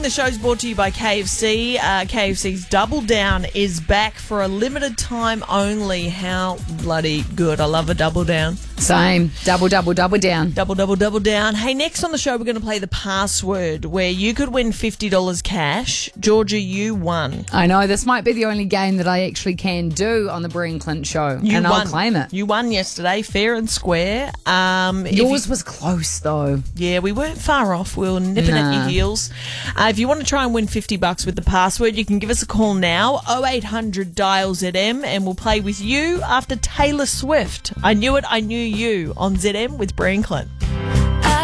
the show's brought to you by KFC. KFC's Double Down is back for a limited time only. How bloody good. I love a double down. Same. Double down. Double down. Hey, next on the show, we're going to play the password where you could win $50 cash. Georgia, you won. I know. This might be the only game that I actually can do on the Bree and Clint show. I'll claim it. You won yesterday, fair and square. Yours was close, though. Yeah, we weren't far off. We were nipping at your heels. If you want to try and win $50 with the password, you can give us a call now, 0800 dial ZM, and we'll play with you after Taylor Swift. I knew it, I knew you on ZM with Bree and Clint.